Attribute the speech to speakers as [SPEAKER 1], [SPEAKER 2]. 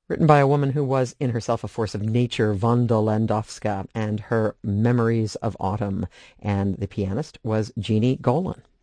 [SPEAKER 1] written by a woman who was in herself a force of nature, Wanda Landowska, and her Memories of Autumn. And the pianist was Jeannie Golan.